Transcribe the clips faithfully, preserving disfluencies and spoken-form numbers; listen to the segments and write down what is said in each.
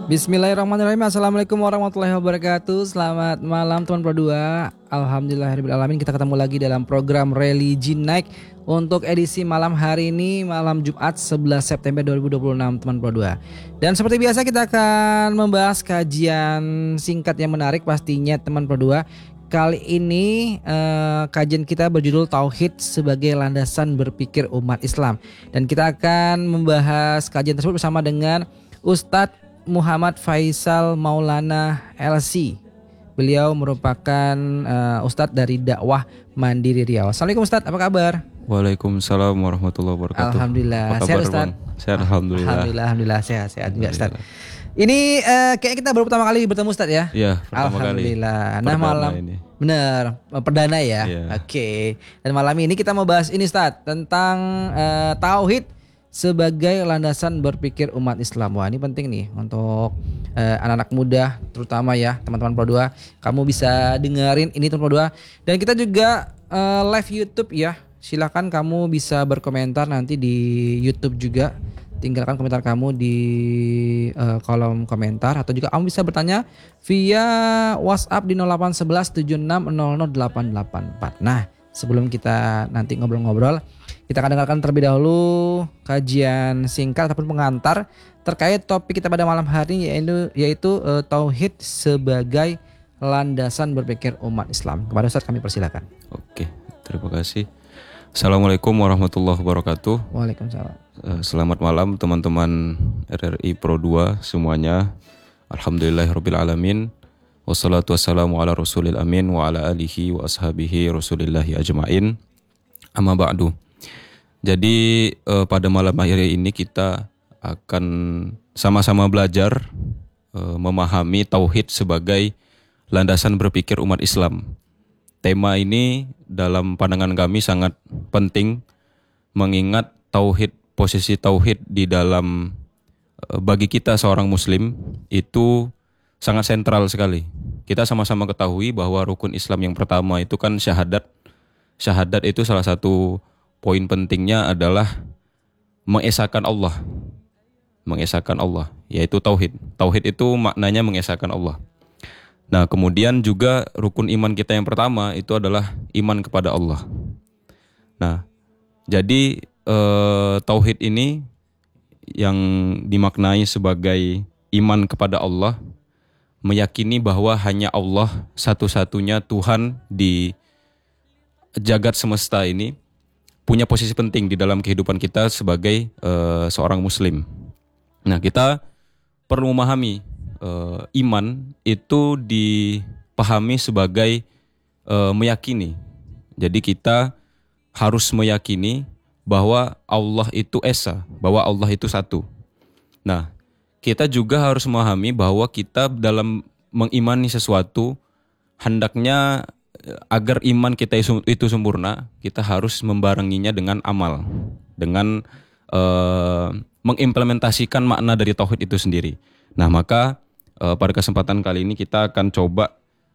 Bismillahirrahmanirrahim. Assalamualaikum warahmatullahi wabarakatuh. Selamat malam teman Pro dua. Alhamdulillahirrahmanirrahim. Kita ketemu lagi dalam program Religi Night untuk edisi malam hari ini, malam Jumat sebelas September dua ribu dua puluh enam teman Pro dua. Dan seperti biasa kita akan membahas kajian singkat yang menarik pastinya teman Pro dua. Kali ini eh, kajian kita berjudul Tauhid sebagai landasan berpikir umat Islam. Dan kita akan membahas kajian tersebut bersama dengan Ustadz Muhammad Faisal Maulana L C. Beliau merupakan uh, Ustadz dari dakwah Mandiri Riau. Assalamualaikum Ustadz, apa kabar? Waalaikumsalam warahmatullahi wabarakatuh. Alhamdulillah. Sehat Ustadz? Sehat alhamdulillah. Alhamdulillah, alhamdulillah sehat sehat juga Ustadz. Ini uh, kayaknya kita baru pertama kali bertemu Ustadz ya? Iya, pertama alhamdulillah. kali. Nah malam ini. Bener, perdana ya. Yeah. Oke. Okay. Dan malam ini kita mau bahas ini Ustadz tentang uh, tauhid sebagai landasan berpikir umat Islam. Wah, ini penting nih untuk uh, anak-anak muda terutama ya, teman-teman Pro dua. Kamu bisa dengerin ini teman Pro dua. Dan kita juga uh, live YouTube ya. Silakan kamu bisa berkomentar nanti di YouTube juga. Tinggalkan komentar kamu di uh, kolom komentar atau juga kamu bisa bertanya via WhatsApp di nol delapan satu satu tujuh enam nol nol delapan delapan empat. Nah, sebelum kita nanti ngobrol-ngobrol, kita akan dengarkan terlebih dahulu kajian singkat ataupun pengantar terkait topik kita pada malam hari ini, yaitu, yaitu uh, Tauhid sebagai landasan berpikir umat Islam. Kepada Ustaz kami persilakan. Oke, terima kasih. Assalamualaikum warahmatullahi wabarakatuh. Waalaikumsalam. Uh, selamat malam teman-teman R R I Pro dua semuanya. Alhamdulillahirabbil alamin. Wassalatu wassalamu ala rasulil amin wa ala alihi wa ashabihi rasulillahi ajma'in. Amma ba'du. Jadi eh, pada malam hari ini kita akan sama-sama belajar eh, memahami tauhid sebagai landasan berpikir umat Islam. Tema ini dalam pandangan kami sangat penting mengingat tauhid, posisi tauhid di dalam eh, bagi kita seorang muslim itu sangat sentral sekali. Kita sama-sama ketahui bahwa rukun Islam yang pertama itu kan syahadat. Syahadat itu salah satu poin pentingnya adalah mengesahkan Allah. Mengesahkan Allah, yaitu tauhid. Tauhid itu maknanya mengesahkan Allah. Nah, kemudian juga rukun iman kita yang pertama itu adalah iman kepada Allah. Nah, jadi eh, tauhid ini yang dimaknai sebagai iman kepada Allah, meyakini bahwa hanya Allah satu-satunya Tuhan di jagat semesta ini, punya posisi penting di dalam kehidupan kita sebagai uh, seorang muslim. Nah, kita perlu memahami uh, iman itu dipahami sebagai uh, meyakini. Jadi kita harus meyakini bahwa Allah itu esa, bahwa Allah itu satu. Nah, kita juga harus memahami bahwa kita dalam mengimani sesuatu hendaknya agar iman kita itu sempurna, kita harus membarenginya dengan amal, dengan uh, mengimplementasikan makna dari tauhid itu sendiri. Nah, maka uh, pada kesempatan kali ini kita akan coba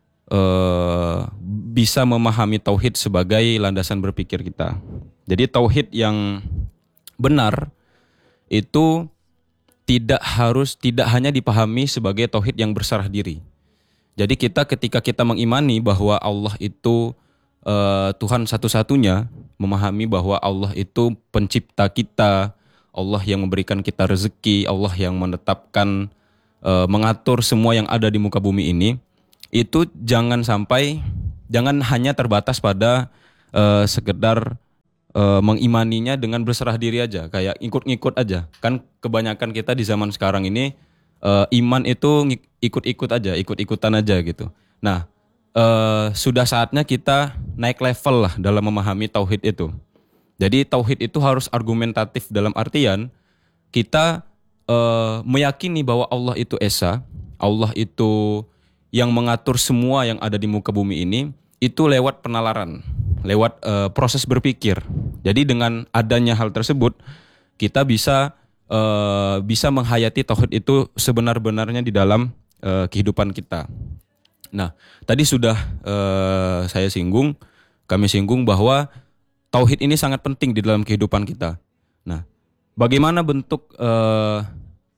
uh, bisa memahami tauhid sebagai landasan berpikir kita. Jadi tauhid yang benar itu tidak harus tidak hanya dipahami sebagai tauhid yang berserah diri. Jadi kita ketika kita mengimani bahwa Allah itu uh, Tuhan satu-satunya, memahami bahwa Allah itu pencipta kita, Allah yang memberikan kita rezeki, Allah yang menetapkan, uh, mengatur semua yang ada di muka bumi ini, itu jangan sampai, jangan hanya terbatas pada uh, sekedar uh, mengimaninya dengan berserah diri aja, kayak ikut-ikut aja. Kan kebanyakan kita di zaman sekarang ini, Uh, iman itu ikut-ikut aja, ikut-ikutan aja gitu. Nah, uh, sudah saatnya kita naik level lah dalam memahami tauhid itu. Jadi tauhid itu harus argumentatif dalam artian kita uh, meyakini bahwa Allah itu esa, Allah itu yang mengatur semua yang ada di muka bumi ini, itu lewat penalaran, lewat uh, proses berpikir. Jadi dengan adanya hal tersebut, kita bisa Uh, bisa menghayati tauhid itu sebenar-benarnya di dalam uh, kehidupan kita. Nah, tadi sudah uh, saya singgung, kami singgung bahwa tauhid ini sangat penting di dalam kehidupan kita. Nah, bagaimana bentuk uh,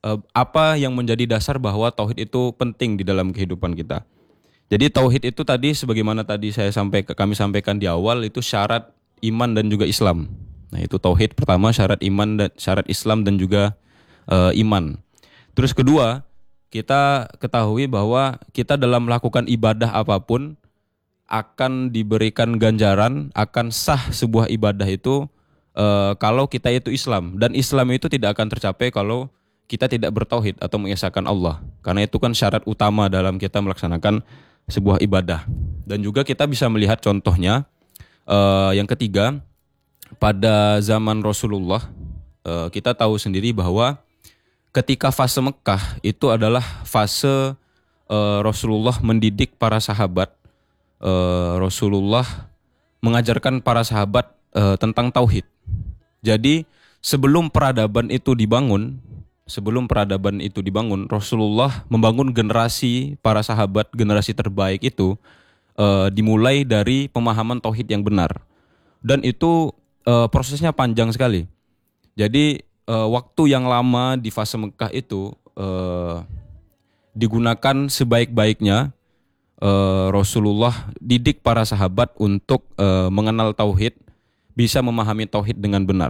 eh, apa yang menjadi dasar bahwa tauhid itu penting di dalam kehidupan kita. Jadi tauhid itu tadi sebagaimana tadi saya sampai kami sampaikan di awal itu syarat iman dan juga Islam. Nah, itu tauhid pertama, syarat iman dan syarat Islam dan juga eh, iman. Terus kedua, kita ketahui bahwa kita dalam melakukan ibadah apapun akan diberikan ganjaran, akan sah sebuah ibadah itu uh, kalau kita itu Islam. Dan Islam itu tidak akan tercapai kalau kita tidak bertauhid atau mengesahkan Allah. Karena itu kan syarat utama dalam kita melaksanakan sebuah ibadah. Dan juga kita bisa melihat contohnya uh, yang ketiga, pada zaman Rasulullah uh, kita tahu sendiri bahwa ketika fase Mekah itu adalah fase uh, Rasulullah mendidik para sahabat. Uh, Rasulullah mengajarkan para sahabat uh, tentang tauhid. Jadi sebelum peradaban itu dibangun, sebelum peradaban itu dibangun, Rasulullah membangun generasi para sahabat, generasi terbaik itu uh, dimulai dari pemahaman tauhid yang benar. Dan itu uh, prosesnya panjang sekali. Jadi uh, waktu yang lama di fase Mekah itu uh, digunakan sebaik-baiknya. Uh, Rasulullah didik para sahabat untuk uh, mengenal tauhid, bisa memahami tauhid dengan benar.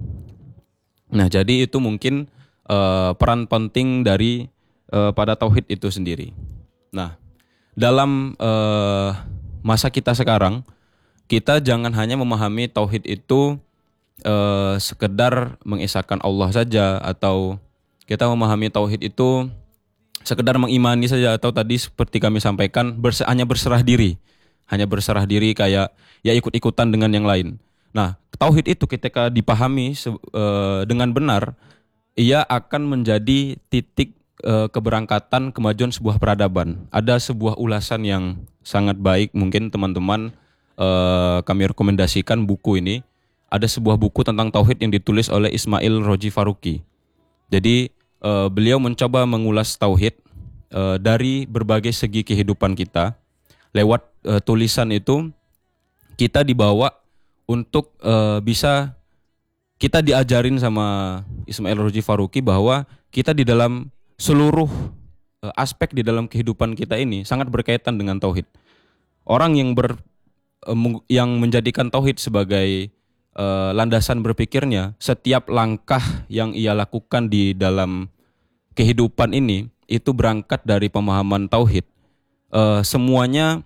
Nah, jadi itu mungkin uh, peran penting dari uh, pada tauhid itu sendiri. Nah, dalam uh, masa kita sekarang, kita jangan hanya memahami tauhid itu uh, sekedar mengesahkan Allah saja, atau kita memahami tauhid itu sekedar mengimani saja, atau tadi seperti kami sampaikan berse- hanya berserah diri, hanya berserah diri kayak ya ikut-ikutan dengan yang lain. Nah, tauhid itu ketika dipahami se- uh, dengan benar, ia akan menjadi titik uh, keberangkatan kemajuan sebuah peradaban. Ada sebuah ulasan yang sangat baik, mungkin teman-teman uh, kami rekomendasikan buku ini. Ada sebuah buku tentang tauhid yang ditulis oleh Ismail Roji Faruqi. Jadi Uh, beliau mencoba mengulas tauhid uh, dari berbagai segi kehidupan kita. Lewat uh, tulisan itu kita dibawa untuk uh, bisa kita diajarin sama Ismail Roji Faruqi bahwa kita di dalam seluruh uh, aspek di dalam kehidupan kita ini sangat berkaitan dengan tauhid. Orang yang ber uh, yang menjadikan tauhid sebagai Uh, landasan berpikirnya, setiap langkah yang ia lakukan di dalam kehidupan ini itu berangkat dari pemahaman tauhid. Uh, semuanya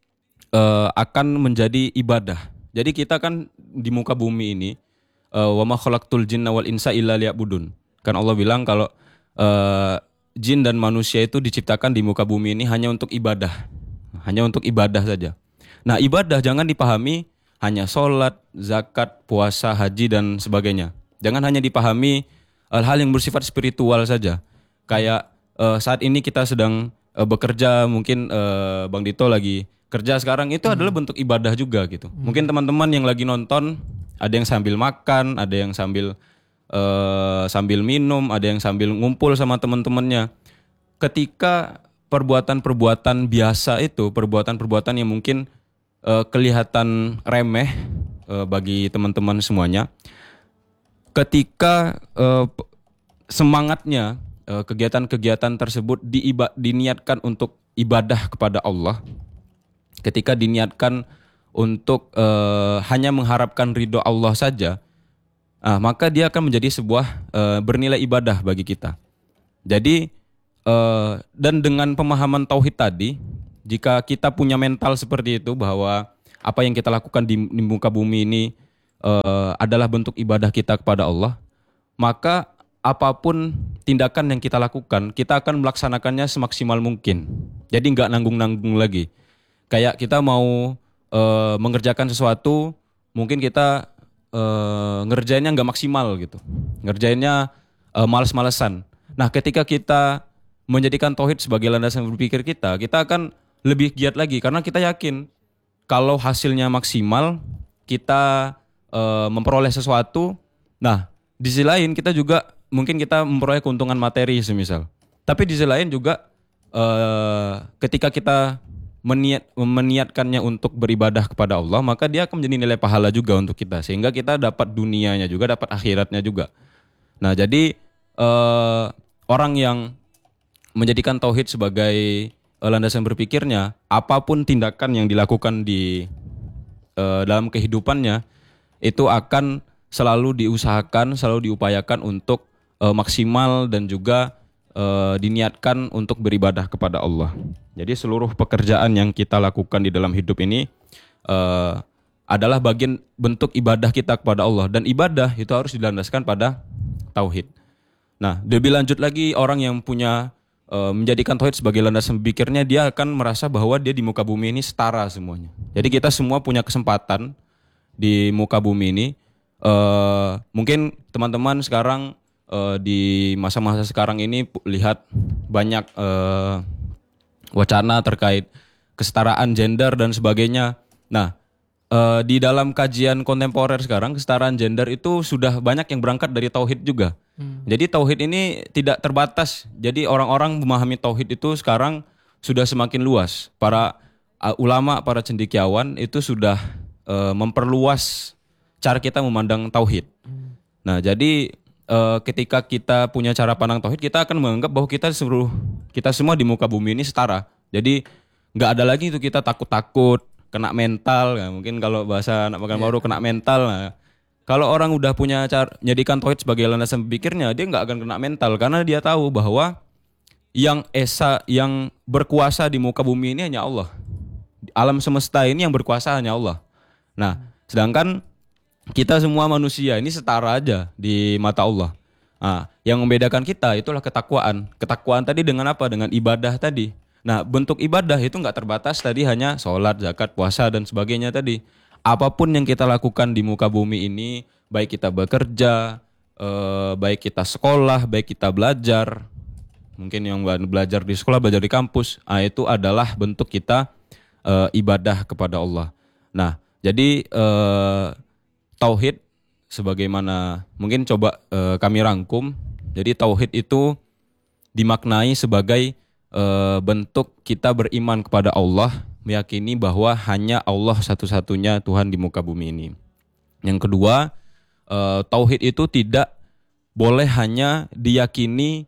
uh, akan menjadi ibadah. Jadi kita kan di muka bumi ini, uh, wa ma khalaqtul jinna wal insa illa liya'budun. Kan Allah bilang kalau uh, jin dan manusia itu diciptakan di muka bumi ini hanya untuk ibadah, hanya untuk ibadah saja. Nah, ibadah jangan dipahami hanya sholat, zakat, puasa, haji, dan sebagainya. Jangan hanya dipahami hal-hal yang bersifat spiritual saja. Kayak uh, saat ini kita sedang uh, bekerja, mungkin uh, Bang Dito lagi kerja sekarang, itu hmm. adalah bentuk ibadah juga gitu. Hmm. Mungkin teman-teman yang lagi nonton, ada yang sambil makan, ada yang sambil uh, sambil minum, ada yang sambil ngumpul sama teman-temannya. Ketika perbuatan-perbuatan biasa itu, perbuatan-perbuatan yang mungkin Uh, kelihatan remeh uh, bagi teman-teman semuanya, ketika uh, semangatnya uh, kegiatan-kegiatan tersebut diiba, diniatkan untuk ibadah kepada Allah, ketika diniatkan untuk uh, hanya mengharapkan ridho Allah saja, uh, maka dia akan menjadi sebuah uh, bernilai ibadah bagi kita. Jadi uh, dan dengan pemahaman tauhid tadi, jika kita punya mental seperti itu bahwa apa yang kita lakukan di, di muka bumi ini uh, adalah bentuk ibadah kita kepada Allah, maka apapun tindakan yang kita lakukan, kita akan melaksanakannya semaksimal mungkin. Jadi nggak nanggung-nanggung lagi. Kayak kita mau uh, mengerjakan sesuatu, mungkin kita uh, ngerjainnya nggak maksimal gitu, ngerjainnya uh, males-malesan. Nah, ketika kita menjadikan tauhid sebagai landasan berpikir kita, kita akan lebih giat lagi karena kita yakin kalau hasilnya maksimal, kita e, memperoleh sesuatu. Nah, di sisi lain kita juga mungkin kita memperoleh keuntungan materi semisal. Tapi di sisi lain juga e, ketika kita meniat meniatkannya untuk beribadah kepada Allah, maka dia akan menjadi nilai pahala juga untuk kita, sehingga kita dapat dunianya juga, dapat akhiratnya juga. Nah, jadi e, orang yang menjadikan tauhid sebagai uh, landasan berpikirnya, apapun tindakan yang dilakukan di uh, dalam kehidupannya itu akan selalu diusahakan, selalu diupayakan untuk uh, maksimal dan juga uh, diniatkan untuk beribadah kepada Allah. Jadi seluruh pekerjaan yang kita lakukan di dalam hidup ini uh, adalah bagian bentuk ibadah kita kepada Allah, dan ibadah itu harus dilandaskan pada tauhid. Nah, lebih lanjut lagi, orang yang punya e, menjadikan tauhid sebagai landasan berpikirnya, dia akan merasa bahwa dia di muka bumi ini setara semuanya. Jadi kita semua punya kesempatan di muka bumi ini. E, mungkin teman-teman sekarang e, di masa-masa sekarang ini lihat banyak e, wacana terkait kesetaraan gender dan sebagainya. Nah, Uh, di dalam kajian kontemporer sekarang, kesetaraan gender itu sudah banyak yang berangkat dari tauhid juga. Hmm. Jadi tauhid ini tidak terbatas. Jadi orang-orang memahami tauhid itu sekarang sudah semakin luas. Para uh, ulama, para cendekiawan itu sudah uh, memperluas cara kita memandang tauhid. Hmm. Nah, jadi uh, ketika kita punya cara pandang tauhid, kita akan menganggap bahwa kita seluruh kita semua di muka bumi ini setara. Jadi nggak ada lagi itu kita takut-takut, kena mental, ya. Mungkin kalau bahasa anak makan baru yeah. kena mental. Nah, kalau orang udah punya cara menjadikan tauhid sebagai landasan berpikirnya, dia nggak akan kena mental karena dia tahu bahwa yang esa, yang berkuasa di muka bumi ini hanya Allah. Alam semesta ini yang berkuasa hanya Allah. Nah, sedangkan kita semua manusia ini setara aja di mata Allah. Nah, yang membedakan kita itulah ketakwaan. Ketakwaan tadi dengan apa? Dengan ibadah tadi. Nah, bentuk ibadah itu nggak terbatas tadi hanya sholat, zakat, puasa, dan sebagainya tadi. Apapun yang kita lakukan di muka bumi ini, baik kita bekerja, eh, baik kita sekolah, baik kita belajar, mungkin yang belajar di sekolah, belajar di kampus, nah, itu adalah bentuk kita eh, ibadah kepada Allah. Nah, jadi eh, tauhid sebagaimana mungkin coba eh, kami rangkum. Jadi tauhid itu dimaknai sebagai Uh, bentuk kita beriman kepada Allah, meyakini bahwa hanya Allah satu-satunya Tuhan di muka bumi ini. Yang kedua, uh, tauhid itu tidak boleh hanya diyakini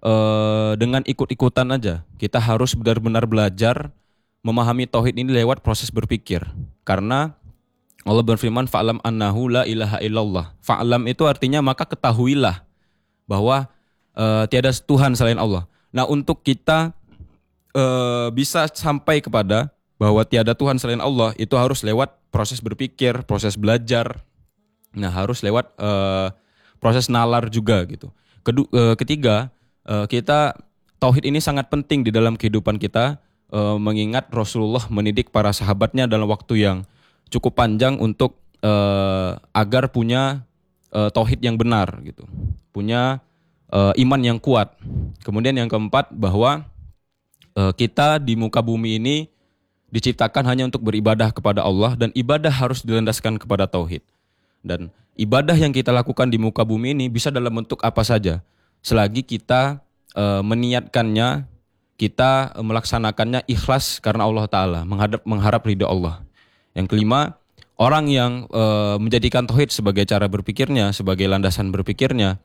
uh, dengan ikut-ikutan aja. Kita harus benar-benar belajar memahami tauhid ini lewat proses berpikir. Karena Allah berfirman, fa'lam annahu la ilaha illallah. Fa'lam itu artinya maka ketahuilah bahwa uh, tiada Tuhan selain Allah. Nah, untuk kita e, bisa sampai kepada bahwa tiada Tuhan selain Allah, itu harus lewat proses berpikir, proses belajar. Nah, harus lewat e, proses nalar juga gitu. Kedua, e, ketiga, e, kita tauhid ini sangat penting di dalam kehidupan kita, e, mengingat Rasulullah mendidik para sahabatnya dalam waktu yang cukup panjang untuk e, agar punya e, tauhid yang benar gitu. Punya Uh, iman yang kuat. Kemudian yang keempat, bahwa uh, kita di muka bumi ini diciptakan hanya untuk beribadah kepada Allah, dan ibadah harus dilandaskan kepada tauhid. Dan ibadah yang kita lakukan di muka bumi ini bisa dalam bentuk apa saja, selagi kita uh, meniatkannya, kita uh, melaksanakannya ikhlas karena Allah Ta'ala, mengharap, mengharap ridha Allah. Yang kelima, orang yang uh, menjadikan tauhid sebagai cara berpikirnya, sebagai landasan berpikirnya,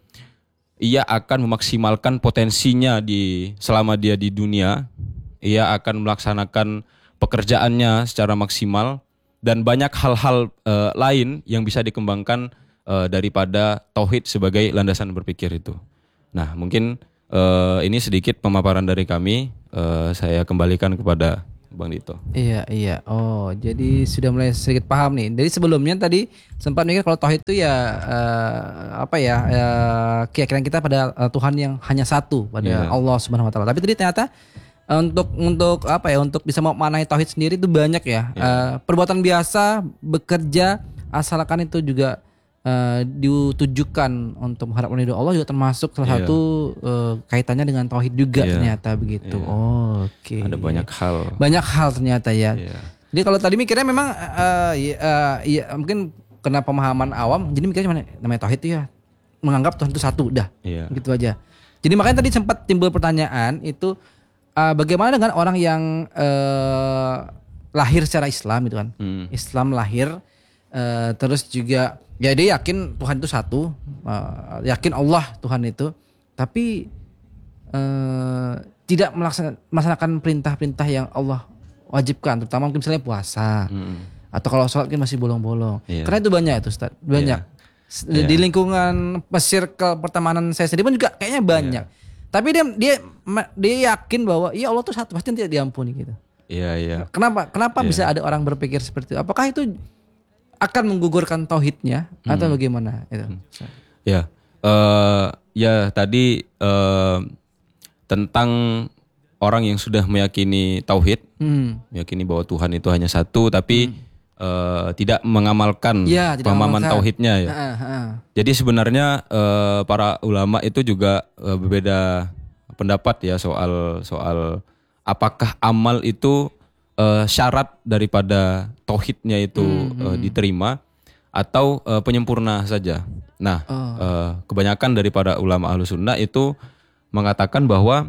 ia akan memaksimalkan potensinya di selama dia di dunia. Ia akan melaksanakan pekerjaannya secara maksimal, dan banyak hal-hal e, lain yang bisa dikembangkan e, daripada tauhid sebagai landasan berpikir itu. Nah, mungkin e, ini sedikit pemaparan dari kami. E, saya kembalikan kepada Bang Dito. Iya, iya. Oh, jadi sudah mulai sedikit paham nih. Dari sebelumnya tadi sempat mikir kalau tauhid itu ya uh, apa ya? Uh, keyakinan kita pada uh, Tuhan yang hanya satu, pada yeah. Allah Subhanahu wa taala. Tapi tadi ternyata uh, untuk untuk apa ya? Untuk bisa memaknai tauhid sendiri itu banyak ya. Yeah. Uh, perbuatan biasa, bekerja, asalkan itu juga Uh, ditujukan untuk mengharapkan ridho Allah juga termasuk salah yeah. satu uh, kaitannya dengan tauhid juga yeah. ternyata begitu. Yeah. Oh, oke. Okay. Ada banyak hal. Banyak hal ternyata ya. Yeah. Jadi kalau tadi mikirnya memang uh, ya, uh, ya mungkin kena pemahaman awam, jadi mikirnya cuma namanya tauhid itu ya menganggap Tuhan itu satu, dah. Yeah. Gitu aja. Jadi makanya tadi sempat timbul pertanyaan itu uh, bagaimana dengan orang yang uh, lahir secara Islam gitu kan. Hmm. Islam lahir uh, terus juga ya dia yakin Tuhan itu satu, uh, yakin Allah Tuhan itu, tapi eh, tidak melaksanakan, melaksanakan perintah-perintah yang Allah wajibkan, terutama mungkin misalnya puasa Mm. atau kalau sholat kan masih bolong-bolong. Iya. Karena itu banyak itu Ustaz, banyak. S- Iya. Di lingkungan circle pertemanan saya sendiri pun juga kayaknya banyak. Tapi dia dia dia yakin bahwa ya Allah tuh satu, pasti tidak diampuni gitu. Iya, iya. Kenapa? Kenapa Iya. bisa ada orang berpikir seperti itu? Apakah itu akan menggugurkan tauhidnya atau Hmm. bagaimana itu? Ya, eh, ya tadi eh, tentang orang yang sudah meyakini tauhid, Hmm. meyakini bahwa Tuhan itu hanya satu, tapi eh, tidak mengamalkan Ya, tidak pemahaman mengamalkan. tauhidnya ya. Heeh, heeh. Jadi sebenarnya eh, para ulama itu juga eh, berbeda pendapat ya soal soal apakah amal itu eh, syarat daripada tauhidnya itu eh, diterima atau eh, penyempurna saja. Nah, eh, kebanyakan daripada ulama Ahlus Sunnah itu mengatakan bahwa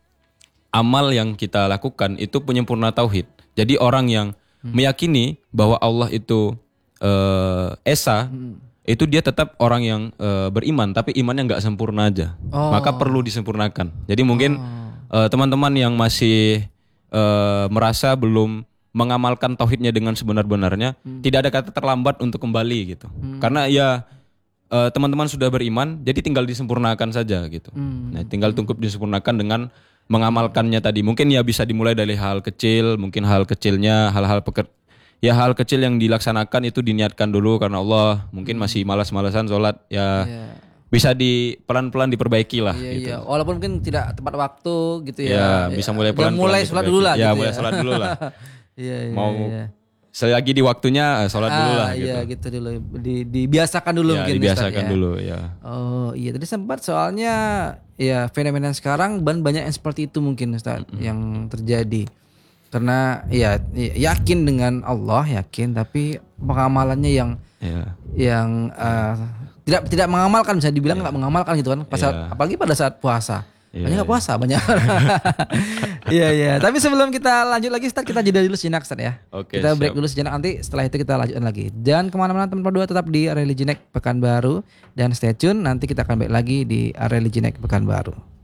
amal yang kita lakukan itu penyempurna tauhid. Jadi orang yang meyakini bahwa Allah itu eh, esa, itu dia tetap orang yang eh, beriman, tapi imannya nggak sempurna aja. Oh. Maka perlu disempurnakan. Jadi mungkin eh, teman-teman yang masih eh, merasa belum mengamalkan tauhidnya dengan sebenar-benarnya, tidak ada kata terlambat untuk kembali gitu. Karena ya eh, teman-teman sudah beriman, jadi tinggal disempurnakan saja gitu. Nah, tinggal tunggu disempurnakan dengan mengamalkannya tadi. Mungkin ya bisa dimulai dari hal kecil, mungkin hal kecilnya, hal-hal peker ya hal kecil yang dilaksanakan itu diniatkan dulu karena Allah. Mungkin masih malas-malasan sholat ya. Iya. Bisa di pelan-pelan diperbaiki lah Iya, gitu. iya. Walaupun mungkin tidak tepat waktu gitu Ya, ya. bisa Ya. mulai Dan pelan-pelan. mulai sholat dulu diperbaiki. lah Ya, gitu mulai ya. sholat dulu lah. Iya, iya, Mau iya. selagi di waktunya eh, sholat dulu Ah, lah gitu. iya gitu dulu. Di, dibiasakan dulu Ya, mungkin Ustaz, dibiasakan ya. dulu ya. Oh iya tadi sempat soalnya ya fenomena sekarang ban banyak yang seperti itu mungkin Ustaz yang terjadi. Karena ya ya, yakin dengan Allah, yakin tapi pengamalannya yang Ya. yang eh, tidak tidak mengamalkan, bisa dibilang nggak mengamalkan gitu kan. Pas saat- Iya. apalagi pada saat puasa. Iya, Banyak nggak puasa, banyak. Iya iya. Tapi sebelum kita lanjut lagi Ustaz, kita jeda dulu sejenak Ustaz ya. Oke, Kita break siap. dulu sejenak, nanti setelah itu kita lanjutkan lagi. Jangan kemana-mana teman berdua, tetap di Religinek Pekanbaru dan stay tune, nanti kita akan balik lagi di Religinek Pekanbaru.